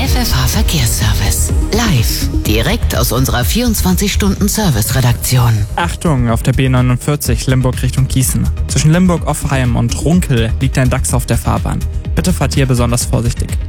FFH Verkehrsservice. Live, direkt aus unserer 24-Stunden-Service-Redaktion. Achtung, auf der B49 Limburg Richtung Gießen. Zwischen Limburg-Offheim und Runkel liegt ein Dachs auf der Fahrbahn. Bitte fahrt hier besonders vorsichtig.